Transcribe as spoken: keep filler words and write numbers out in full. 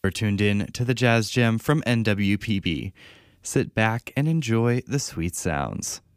for tuned in to the Jazz Gem from N W P B. Sit back and enjoy the sweet sounds.